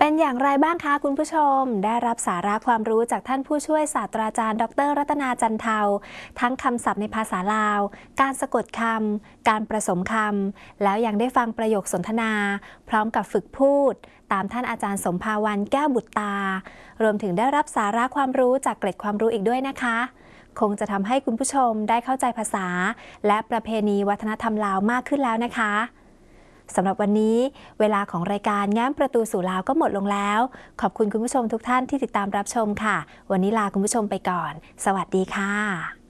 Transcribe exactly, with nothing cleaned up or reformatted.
เป็นอย่างไรบ้างคะคุณผู้ชมได้รับสาระความรู้จากท่านผู้ช่วยศาสตราจารย์ดรรัตนาจันเทาทั้งคำศัพท์ในภาษาลาวการสะกดคำการประสมคำแล้วยังได้ฟังประโยคสนทนาพร้อมกับฝึกพูดตามท่านอาจารย์สมภาวันแก้วบุตรตารวมถึงได้รับสาระความรู้จากเกร็ดความรู้อีกด้วยนะคะคงจะทำให้คุณผู้ชมได้เข้าใจภาษาและประเพณีวัฒนธรรมลาวมากขึ้นแล้วนะคะสำหรับวันนี้เวลาของรายการแง้มประตูสู่ลาวก็หมดลงแล้วขอบคุณคุณผู้ชมทุกท่านที่ติดตามรับชมค่ะวันนี้ลาคุณผู้ชมไปก่อนสวัสดีค่ะ